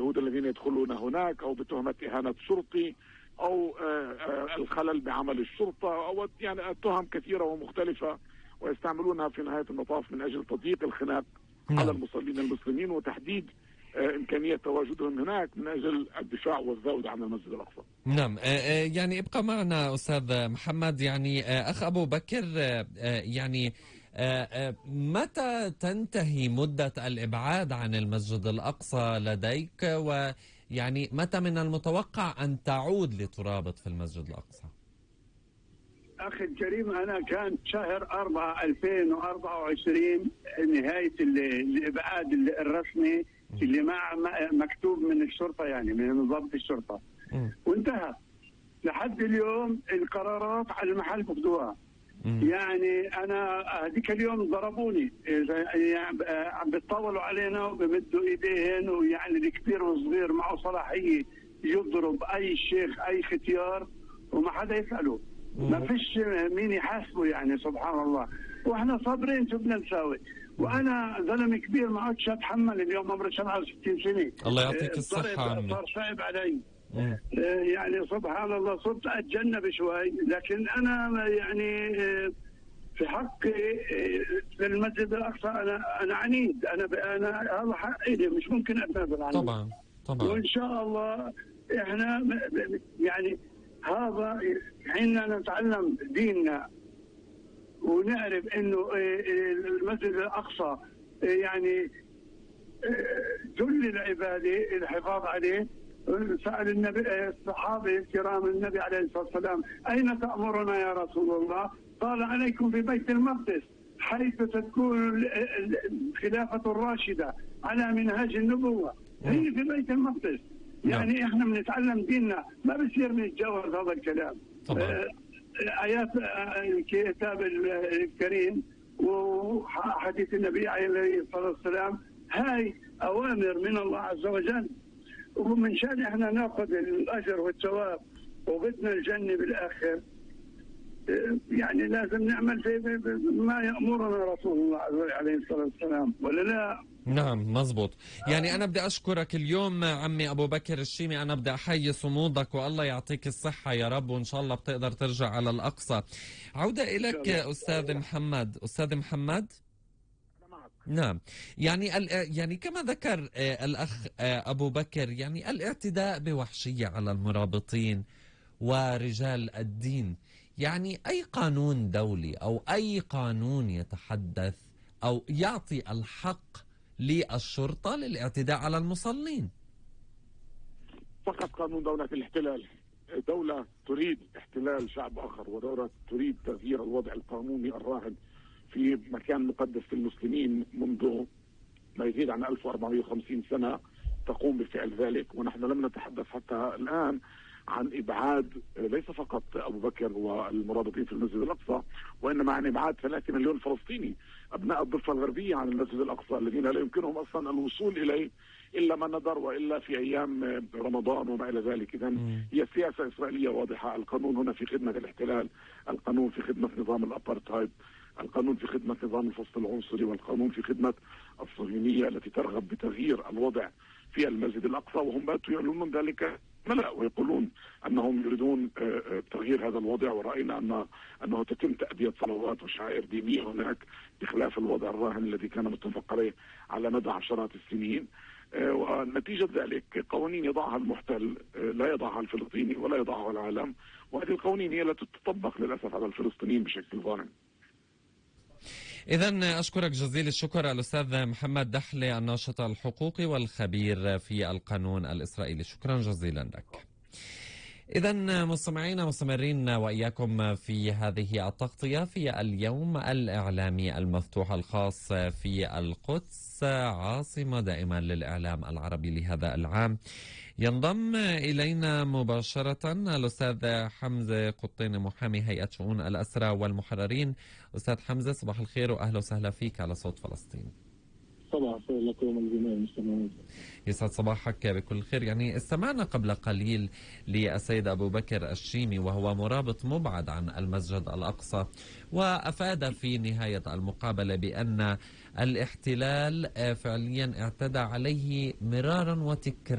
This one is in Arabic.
اليهود الذين يدخلون هناك، أو بتهمة إهانة شرطي، أو الخلل بعمل الشرطة، أو يعني تهم كثيرة ومختلفة، ويستعملونها في نهاية المطاف من أجل تضييق الخناق على المصلين المسلمين وتحديد إمكانية تواجدهم هناك من أجل الدفاع والذود عن المسجد الأقصى. نعم. يعني ابقى معنا أستاذ محمد. يعني أخ أبو بكر، يعني متى تنتهي مدة الإبعاد عن المسجد الأقصى لديك، ويعني متى من المتوقع أن تعود لترابط في المسجد الأقصى؟ أخي الكريم، أنا كانت شهر 4/2024 نهاية الإبعاد الرسمي اللي مع مكتوب من الشرطة، يعني من ضابط الشرطة، وانتهى. لحد اليوم القرارات على المحل بخدوها. يعني أنا هذيك اليوم ضربوني، يعني عم بيتطاولوا علينا وبمدوا إيديهن، ويعني الكبير والصغير معه صلاحية يضرب أي شيخ أي ختيار وما حدا يسأله، ما فيش مين يحاسبه. يعني سبحان الله، واحنا صابرين شو بدنا نساوي؟ وانا زلمه كبير ما عدتش اتحمل، اليوم عمري 67 سنه. الله يعطيك الصحه. صار صعب علي. يعني سبحان الله صرت اتجنب شوي، لكن انا يعني في حق للمسجد الاقصى انا عنيد. انا هذا حقي، مش ممكن اتنازل عنه. طبعا طبعا. وان شاء الله احنا يعني هذا حيننا نتعلم ديننا ونعرف انه المسجد الاقصى يعني جل العباده الحفاظ عليه. سأل النبي الصحابه الكرام النبي عليه الصلاه والسلام: اين تأمرنا يا رسول الله؟ قال: عليكم ببيت المقدس، حيث تكون الخلافه الراشده على منهاج النبوه، هي في بيت المقدس. يعني احنا بنتعلم ديننا، ما بصير نتجاوز هذا الكلام. طبعا. آيات الكتاب الكريم وحديث النبي عليه الصلاة والسلام هاي أوامر من الله عز وجل، ومن شان احنا ناخذ الأجر والثواب وبدنا الجنة بالآخر. يعني لازم نعمل في ما يأمرنا رسول الله عليه الصلاة والسلام، ولا لا؟ نعم مزبوط. يعني أنا بدي أشكرك اليوم عمي أبو بكر الشيمي، أنا بدي أحيي صمودك والله يعطيك الصحة يا رب، وإن شاء الله بتقدر ترجع على الأقصى. عودة إليك أستاذ محمد. أستاذ محمد، نعم، يعني كما ذكر الأخ أبو بكر، يعني الاعتداء بوحشية على المرابطين ورجال الدين، يعني أي قانون دولي أو أي قانون يتحدث أو يعطي الحق للشرطة للاعتداء على المصلين؟ فقط قانون دولة الاحتلال، دولة تريد احتلال شعب آخر، ودولة تريد تغيير الوضع القانوني الراهن في مكان مقدس للمسلمين منذ ما يزيد عن 1450 سنة تقوم بفعل ذلك. ونحن لم نتحدث حتى الآن عن إبعاد ليس فقط أبو بكر والمرابطين في المسجد الأقصى، وإنما عن إبعاد 3 مليون فلسطيني أبناء الضفة الغربية عن المسجد الأقصى، الذين لا يمكنهم أصلا الوصول إليه إلا ما ندر، وإلا في أيام رمضان وما إلى ذلك. إذن هي سياسة إسرائيلية واضحة. القانون هنا في خدمة الاحتلال، القانون في خدمة نظام الأبارتهايد، القانون في خدمة نظام الفصل العنصري، والقانون في خدمة الصهيونية التي ترغب بتغيير الوضع في المسجد الأقصى. وهم باتوا يعلنون ذلك ملأ ويقولون أنهم يريدون تغيير هذا الوضع، ورأينا أنه تتم تأدية صلوات وشعائر دينية هناك بخلاف الوضع الراهن الذي كان متفق عليه على مدى عشرات السنين. ونتيجة ذلك قوانين يضعها المحتل لا يضعها الفلسطيني ولا يضعها العالم، وهذه القوانين هي التي تطبق للأسف على الفلسطينيين بشكل ظالم. إذن أشكرك جزيل الشكر الأستاذ محمد دحلة، الناشط الحقوقي والخبير في القانون الإسرائيلي. شكرا جزيلا لك. إذن مستمعينا مستمرين وإياكم في هذه التغطية في اليوم الإعلامي المفتوح الخاص في القدس، عاصمة دائما للإعلام العربي لهذا العام. ينضم إلينا مباشرة الأستاذ حمزة قطين، محامي هيئة شؤون الأسرى والمحررين. أستاذ حمزة، صباح الخير وأهلا وسهلا فيك على صوت فلسطين. صباح الخير لكم الجميع المستمعين. يسعد صباحك بكل خير. يعني استمعنا قبل قليل للسيد أبو بكر الشيمي وهو مرابط مبعد عن المسجد الأقصى، وأفاد في نهاية المقابلة بأن الاحتلال فعليا اعتدى عليه مرارا وتكرارا